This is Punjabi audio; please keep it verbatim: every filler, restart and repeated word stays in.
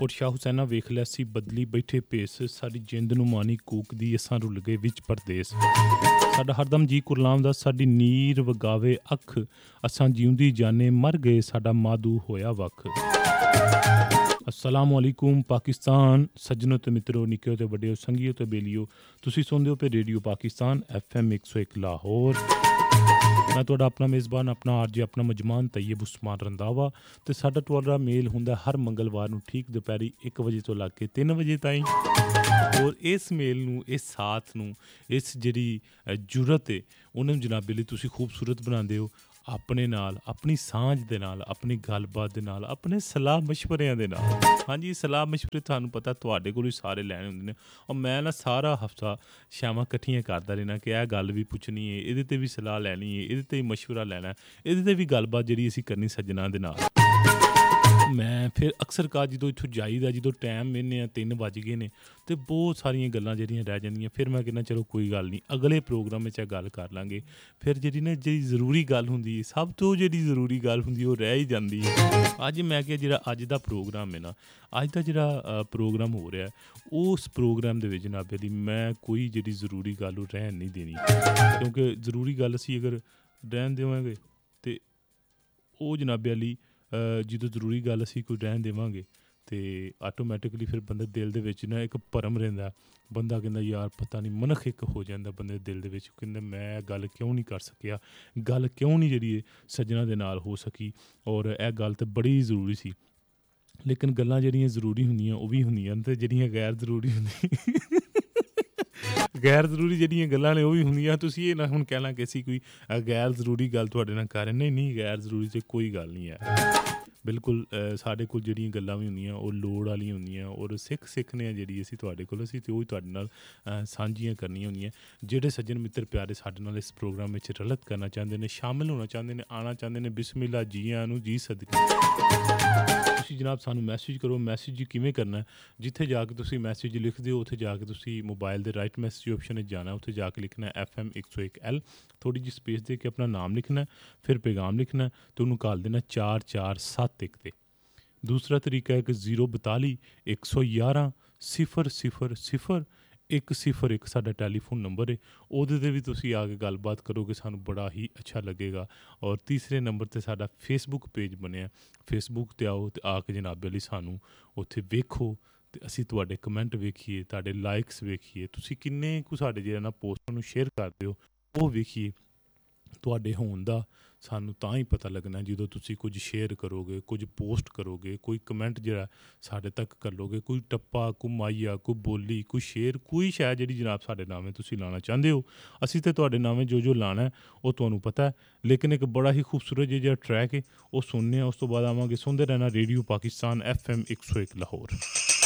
ਹੋਰ ਸ਼ਾਹ ਹੁਸੈਨਾ ਵੇਖ ਲਿਆ ਸੀ ਬਦਲੀ ਬੈਠੇ ਭੇਸ ਸਾਡੀ ਜਿੰਦ ਨੂੰ ਮਾਨੀ ਕੂਕਦੀ ਅਸਾਂ ਰੁਲ ਗਏ ਵਿੱਚ ਪਰਦੇਸ ਸਾਡਾ ਹਰਦਮ ਜੀ ਕੁਰਲਾਮ ਦਾ ਸਾਡੀ ਨੀਰ ਵਗਾਵੇ ਅੱਖ ਅਸਾਂ ਜਿਉਂਦੀ ਜਾਨੇ ਮਰ ਗਏ ਸਾਡਾ ਮਾਦੂ ਹੋਇਆ ਵੱਖ अस्सलाम वालेकुम पाकिस्तान सज्जनों तो मित्रों निक्के तो बड़े संगियों तो बेलियो तुसी सुनते हो पे रेडियो पाकिस्तान एफ एम एक सौ एक लाहौर मैं तुहाडा अपना मेज़बान अपना आरजे अपना मजमान तैयब उस्मान रंधावा तो साडा तुहाडा मेल हुंदा हर मंगलवार नूं ठीक दोपहरी एक बजे तो लग के तीन बजे ताईं और इस मेल नूं इस साथ नूं इस जिहड़ी जुरत है उन्हें जनाबे लई तुसी खूबसूरत बनांदे हो ਆਪਣੇ ਨਾਲ ਆਪਣੀ ਸਾਂਝ ਦੇ ਨਾਲ ਆਪਣੀ ਗੱਲਬਾਤ ਦੇ ਨਾਲ ਆਪਣੇ ਸਲਾਹ ਮਸ਼ਵਰਿਆਂ ਦੇ ਨਾਲ ਹਾਂਜੀ ਸਲਾਹ ਮਸ਼ਵਰੇ ਤੁਹਾਨੂੰ ਪਤਾ ਤੁਹਾਡੇ ਕੋਲ ਹੀ ਸਾਰੇ ਲੈਣੇ ਹੁੰਦੇ ਨੇ ਔਰ ਮੈਂ ਨਾ ਸਾਰਾ ਹਫਤਾ ਸ਼ਾਮਾਂ ਇਕੱਠੀਆਂ ਕਰਦਾ ਰਹਿਣਾ ਕਿ ਇਹ ਗੱਲ ਵੀ ਪੁੱਛਣੀ ਹੈ ਇਹਦੇ 'ਤੇ ਵੀ ਸਲਾਹ ਲੈਣੀ ਹੈ ਇਹਦੇ 'ਤੇ ਹੀ ਮਸ਼ਵਰਾ ਲੈਣਾ ਇਹਦੇ 'ਤੇ ਵੀ ਗੱਲਬਾਤ ਜਿਹੜੀ ਅਸੀਂ ਕਰਨੀ ਸੱਜਣਾ ਦੇ ਨਾਲ ਮੈਂ ਫਿਰ ਅਕਸਰ ਕਾ ਜਦੋਂ ਇੱਥੋਂ ਜਾਈਦਾ ਜਦੋਂ ਟਾਈਮ ਮੈਨੇ ਆ ਤਿੰਨ ਵੱਜ ਗਏ ਨੇ ਅਤੇ ਬਹੁਤ ਸਾਰੀਆਂ ਗੱਲਾਂ ਜਿਹੜੀਆਂ ਰਹਿ ਜਾਂਦੀਆਂ ਫਿਰ ਮੈਂ ਕਹਿੰਦਾ ਚਲੋ ਕੋਈ ਗੱਲ ਨਹੀਂ ਅਗਲੇ ਪ੍ਰੋਗਰਾਮ ਵਿੱਚ ਇਹ ਗੱਲ ਕਰ ਲਾਂਗੇ ਫਿਰ ਜਿਹੜੀ ਨਾ ਜਿਹੜੀ ਜ਼ਰੂਰੀ ਗੱਲ ਹੁੰਦੀ ਹੈ ਸਭ ਤੋਂ ਜਿਹੜੀ ਜ਼ਰੂਰੀ ਗੱਲ ਹੁੰਦੀ ਉਹ ਰਹਿ ਹੀ ਜਾਂਦੀ ਹੈ ਅੱਜ ਮੈਂ ਕਿਹਾ ਜਿਹੜਾ ਅੱਜ ਦਾ ਪ੍ਰੋਗਰਾਮ ਹੈ ਨਾ ਅੱਜ ਦਾ ਜਿਹੜਾ ਪ੍ਰੋਗਰਾਮ ਹੋ ਰਿਹਾ ਉਸ ਪ੍ਰੋਗਰਾਮ ਦੇ ਵਿੱਚ ਜਨਾਬੇ ਦੀ ਮੈਂ ਕੋਈ ਜਿਹੜੀ ਜ਼ਰੂਰੀ ਗੱਲ ਉਹ ਰਹਿਣ ਨਹੀਂ ਦੇਣੀ ਕਿਉਂਕਿ ਜ਼ਰੂਰੀ ਗੱਲ ਅਸੀਂ ਅਗਰ ਰਹਿਣ ਦੇਵਾਂਗੇ ਤਾਂ ਉਹ ਜਨਾਬੇ ਵਾਲੀ ਜਦੋਂ ਜ਼ਰੂਰੀ ਗੱਲ ਅਸੀਂ ਕੋਈ ਰਹਿਣ ਦੇਵਾਂਗੇ ਅਤੇ ਆਟੋਮੈਟਿਕਲੀ ਫਿਰ ਬੰਦੇ ਦਿਲ ਦੇ ਵਿੱਚ ਨਾ ਇੱਕ ਭਰਮ ਰਹਿੰਦਾ ਬੰਦਾ ਕਹਿੰਦਾ ਯਾਰ ਪਤਾ ਨਹੀਂ ਮਨਖ ਇੱਕ ਹੋ ਜਾਂਦਾ ਬੰਦੇ ਦੇ ਦਿਲ ਦੇ ਵਿੱਚ ਕਹਿੰਦਾ ਮੈਂ ਗੱਲ ਕਿਉਂ ਨਹੀਂ ਕਰ ਸਕਿਆ ਗੱਲ ਕਿਉਂ ਨਹੀਂ ਜਿਹੜੀ ਹੈ ਸੱਜਣਾ ਦੇ ਨਾਲ ਹੋ ਸਕੀ ਔਰ ਇਹ ਗੱਲ ਤਾਂ ਬੜੀ ਜ਼ਰੂਰੀ ਸੀ ਲੇਕਿਨ ਗੱਲਾਂ ਜਿਹੜੀਆਂ ਜ਼ਰੂਰੀ ਹੁੰਦੀਆਂ ਉਹ ਵੀ ਹੁੰਦੀਆਂ ਅਤੇ ਜਿਹੜੀਆਂ ਗੈਰ ਜ਼ਰੂਰੀ ਹੁੰਦੀਆਂ ਗੈਰ ਜ਼ਰੂਰੀ ਜਿਹੜੀਆਂ ਗੱਲਾਂ ਨੇ ਉਹ ਵੀ ਹੁੰਦੀਆਂ ਤੁਸੀਂ ਇਹ ਨਾ ਹੁਣ ਕਹਿਣਾ ਕਿ ਅਸੀਂ ਕੋਈ ਗੈਰ ਜ਼ਰੂਰੀ ਗੱਲ ਤੁਹਾਡੇ ਨਾਲ ਕਰ ਰਹੇ ਨਹੀਂ ਨਹੀਂ ਗੈਰ ਜ਼ਰੂਰੀ 'ਚ ਕੋਈ ਗੱਲ ਨਹੀਂ ਹੈ ਬਿਲਕੁਲ ਸਾਡੇ ਕੋਲ ਜਿਹੜੀਆਂ ਗੱਲਾਂ ਵੀ ਹੁੰਦੀਆਂ ਉਹ ਲੋੜ ਵਾਲੀਆਂ ਹੁੰਦੀਆਂ ਔਰ ਸਿੱਖ ਸਿੱਖਨੇ ਆ ਜਿਹੜੀ ਅਸੀਂ ਤੁਹਾਡੇ ਕੋਲ ਅਸੀਂ ਅਤੇ ਉਹ ਤੁਹਾਡੇ ਨਾਲ ਸਾਂਝੀਆਂ ਕਰਨੀਆਂ ਹੁੰਦੀਆਂ ਜਿਹੜੇ ਸੱਜਣ ਮਿੱਤਰ ਪਿਆਰੇ ਸਾਡੇ ਨਾਲ ਇਸ ਪ੍ਰੋਗਰਾਮ ਵਿੱਚ ਰਲਤ ਕਰਨਾ ਚਾਹੁੰਦੇ ਨੇ ਸ਼ਾਮਿਲ ਹੋਣਾ ਚਾਹੁੰਦੇ ਨੇ ਆਉਣਾ ਚਾਹੁੰਦੇ ਨੇ ਬਿਸਮਿਲ੍ਲਾ ਜੀਆਂ ਨੂੰ ਜੀ ਸਦਕੇ ਤੁਸੀਂ ਜਨਾਬ ਸਾਨੂੰ ਮੈਸੇਜ ਕਰੋ ਮੈਸੇਜ ਕਿਵੇਂ ਕਰਨਾ ਜਿੱਥੇ ਜਾ ਕੇ ਤੁਸੀਂ ਮੈਸੇਜ ਲਿਖਦੇ ਹੋ ਉੱਥੇ ਜਾ ਕੇ ਤੁਸੀਂ ਮੋਬਾਈਲ ਦੇ ਰਾਈਟ ਮੈਸੇਜ ਆਪਸ਼ਨ ਵਿੱਚ ਜਾਣਾ ਉੱਥੇ ਜਾ ਕੇ ਲਿਖਣਾ ਐਫ ਐਮ ਇੱਕ ਸੌ ਇੱਕ ਐਲ ਥੋੜ੍ਹੀ ਜਿਹੀ ਸਪੇਸ ਦੇ ਕੇ ਆਪਣਾ ਨਾਮ ਲਿਖਣਾ ਫਿਰ ਪੈਗਾਮ ਲਿਖਣਾ ਅਤੇ ਉਹਨੂੰ ਘੱਲ ਦੇਣਾ ਚਾਰ ਚਾਰ ਸੱਤ ਇੱਕ 'ਤੇ ਦੂਸਰਾ ਤਰੀਕਾ ਹੈ ਕਿ ਜ਼ੀਰੋ ਬਤਾਲੀ ਇੱਕ ਸੌ ਗਿਆਰਾਂ ਸਿਫਰ ਸਿਫਰ ਸਿਫਰ ਇੱਕ ਸਿਫਰ ਇੱਕ ਸਾਡਾ ਟੈਲੀਫੋਨ ਨੰਬਰ ਹੈ ਉਹਦੇ 'ਤੇ ਵੀ ਤੁਸੀਂ ਆ ਕੇ ਗੱਲਬਾਤ ਕਰੋਗੇ ਸਾਨੂੰ ਬੜਾ ਹੀ ਅੱਛਾ ਲੱਗੇਗਾ ਔਰ ਤੀਸਰੇ ਨੰਬਰ 'ਤੇ ਸਾਡਾ ਫੇਸਬੁੱਕ ਪੇਜ ਬਣਿਆ ਫੇਸਬੁੱਕ 'ਤੇ ਆਓ ਅਤੇ ਆ ਕੇ ਜਨਾਬੇ ਲਈ ਸਾਨੂੰ ਉੱਥੇ ਵੇਖੋ ਅਤੇ ਅਸੀਂ ਤੁਹਾਡੇ ਕਮੈਂਟ ਵੇਖੀਏ ਤੁਹਾਡੇ ਲਾਈਕਸ ਵੇਖੀਏ ਤੁਸੀਂ ਕਿੰਨੇ ਕੁ ਸਾਡੇ ਜਿਹੜਾ ਨਾ ਪੋਸਟਾਂ ਨੂੰ ਸ਼ੇਅਰ ਕਰਦੇ ਹੋ ਉਹ ਵੇਖੀਏ ਤੁਹਾਡੇ ਹੋਣ ਦਾ ਸਾਨੂੰ ਤਾਂ ਹੀ ਪਤਾ ਲੱਗਣਾ ਜਦੋਂ ਤੁਸੀਂ ਕੁਝ ਸ਼ੇਅਰ ਕਰੋਗੇ ਕੁਝ ਪੋਸਟ ਕਰੋਗੇ ਕੋਈ ਕਮੈਂਟ ਜਿਹੜਾ ਸਾਡੇ ਤੱਕ ਕਰ ਲਓਗੇ ਕੋਈ ਟੱਪਾ ਕੋਈ ਮਾਈਆ ਕੋਈ ਬੋਲੀ ਕੋਈ ਸ਼ੇਰ ਕੋਈ ਸ਼ਾਇਦ ਜਿਹੜੀ ਜਨਾਬ ਸਾਡੇ ਨਾਵੇਂ ਤੁਸੀਂ ਲਾਉਣਾ ਚਾਹੁੰਦੇ ਹੋ ਅਸੀਂ ਤਾਂ ਤੁਹਾਡੇ ਨਾਵੇਂ ਜੋ ਜੋ ਲਾਉਣਾ ਉਹ ਤੁਹਾਨੂੰ ਪਤਾ ਹੈ ਲੇਕਿਨ ਇੱਕ ਬੜਾ ਹੀ ਖੂਬਸੂਰਤ ਜਿਹੜਾ ਟਰੈਕ ਹੈ ਉਹ ਸੁਣਨੇ ਆ ਉਸ ਤੋਂ ਬਾਅਦ ਆਵਾਂਗੇ ਸੁਣਦੇ ਰਹਿਣਾ ਰੇਡੀਓ ਪਾਕਿਸਤਾਨ ਐਫ ਐਮ ਇੱਕ ਸੌ ਇੱਕ ਲਾਹੌਰ